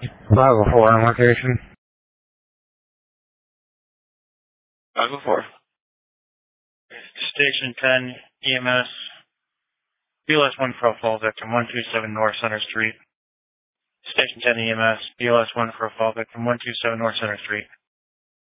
Bravo 4 on location. Bravo 4. Station 10 EMS. BLS 1 profile victim 127 North Center Street. Station 10 EMS. BLS 1 profile victim 127 North Center Street.